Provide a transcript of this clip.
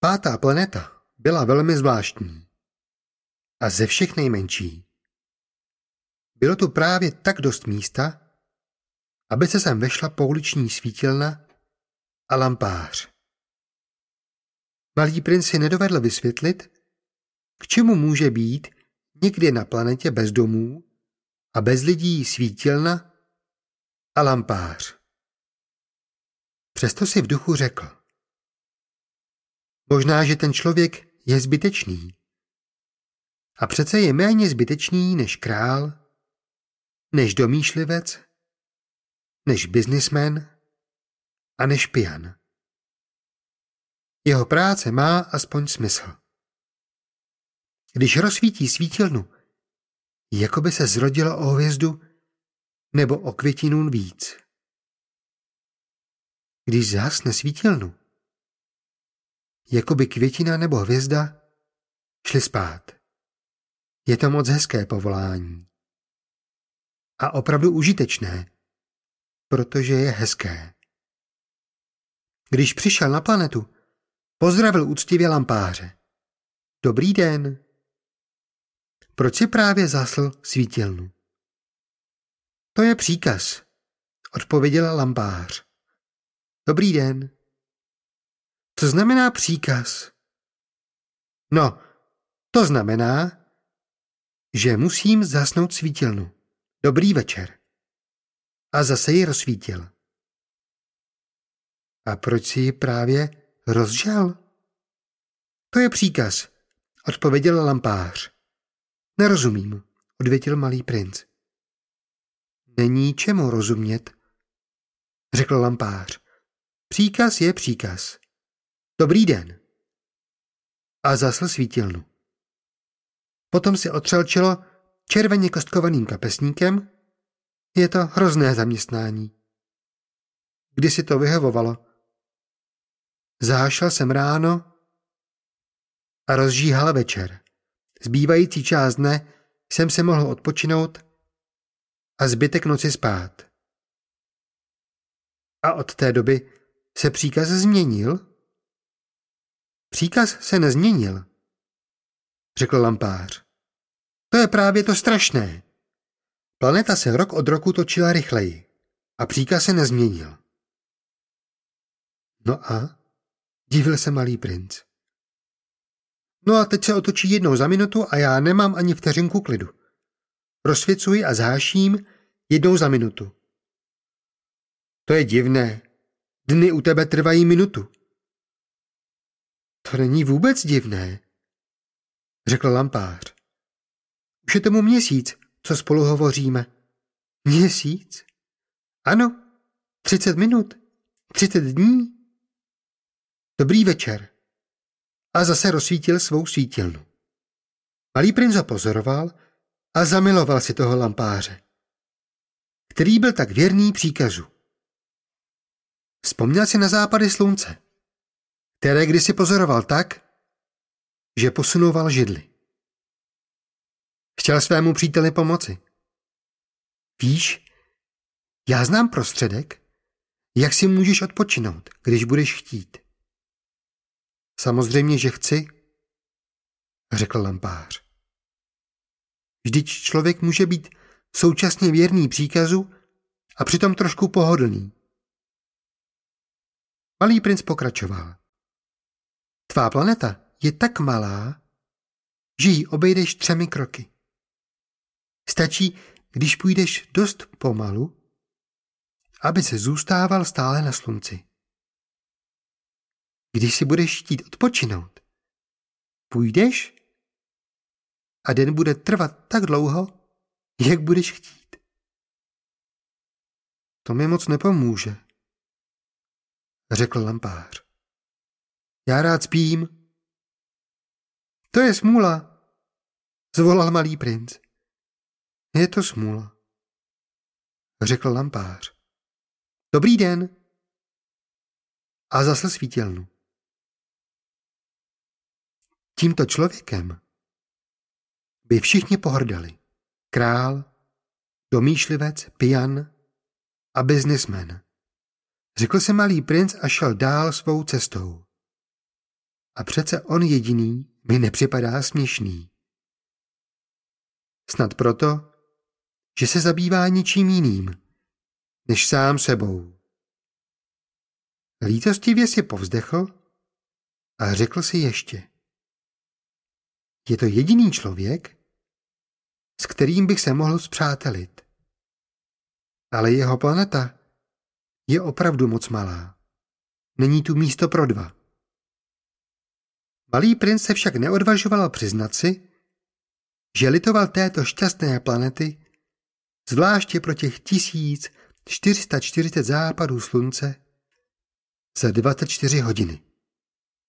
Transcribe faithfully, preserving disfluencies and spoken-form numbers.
Pátá planeta byla velmi zvláštní a ze všech nejmenší. Bylo tu právě tak dost místa, aby se sem vešla pouliční svítilna a lampář. Malý princ si nedovedl vysvětlit, k čemu může být někde na planetě bez domů a bez lidí svítilna a lampář. Přesto si v duchu řekl: možná, že ten člověk je zbytečný. A přece je méně zbytečný než král, než domýšlivec, než biznismen a než pijan. Jeho práce má aspoň smysl. Když rozsvítí svítilnu, jako by se zrodilo o hvězdu nebo o květinu víc. Když zhasne svítilnu, jako by květina nebo hvězda šly spát. Je to moc hezké povolání. A opravdu užitečné, protože je hezké. Když přišel na planetu, pozdravil úctivě lampáře. Dobrý den. Proč si právě zasl svítilnu? To je příkaz, odpověděl lampář. Dobrý den. Co znamená příkaz? No, to znamená, že musím zasnout svítilnu. Dobrý večer. A zase ji rozsvítil. A proč si ji právě rozžal? To je příkaz, odpověděl lampář. Nerozumím, odvětil malý princ. Není čemu rozumět, řekl lampář. Příkaz je příkaz. Dobrý den. A zasl svítilnu. Potom si otřel čelo červeně kostkovaným kapesníkem. Je to hrozné zaměstnání. Kdy si to vyhovovalo? Zášel jsem ráno a rozžíhal večer. Zbývající část dne jsem se mohl odpočinout a zbytek noci spát. A od té doby se příkaz změnil? Příkaz se nezměnil, řekl lampář. To je právě to strašné. Planeta se rok od roku točila rychleji a příkaz se nezměnil. No a? Divil se malý princ. No a teď se otočí jednou za minutu a já nemám ani vteřinku klidu. Rozsvěcuji a zháším jednou za minutu. To je divné. Dny u tebe trvají minutu. To není vůbec divné, řekl lampář. Už je tomu měsíc, co spolu hovoříme. Měsíc? Ano, třicet minut, třicet dní. Dobrý večer. A zase rozsvítil svou svítilnu. Malý princ ho pozoroval a zamiloval si toho lampáře, který byl tak věrný příkazu. Vzpomněl si na západy slunce, které kdysi pozoroval tak, že posunoval židli. Chtěl svému příteli pomoci. Víš, já znám prostředek, jak si můžeš odpočinout, když budeš chtít. Samozřejmě, že chci, řekl lampář. Vždyť člověk může být současně věrný příkazu a přitom trošku pohodlný. Malý princ pokračoval. Tvá planeta je tak malá, že ji obejdeš třemi kroky. Stačí, když půjdeš dost pomalu, aby se zůstával stále na slunci. Když si budeš chtít odpočinout, půjdeš a den bude trvat tak dlouho, jak budeš chtít. To mi moc nepomůže, řekl lampář. Já rád spím. To je smůla, zvolal malý princ. Je to smůla, řekl lampář. Dobrý den. A zasl svítilnu. Tímto člověkem by všichni pohrdali. Král, domýšlivec, pijan a biznismen. Řekl si malý princ a šel dál svou cestou. A přece on jediný mi nepřipadá směšný. Snad proto, že se zabývá ničím jiným, než sám sebou. Lítostivě si povzdechl a řekl si ještě. Je to jediný člověk, s kterým bych se mohl spřátelit. Ale jeho planeta je opravdu moc malá. Není tu místo pro dva. Malý princ se však neodvažoval přiznat si, že litoval této šťastné planety, zvláště pro těch tisíc čtyři sta čtyřicet západů slunce za dvacet čtyři hodiny.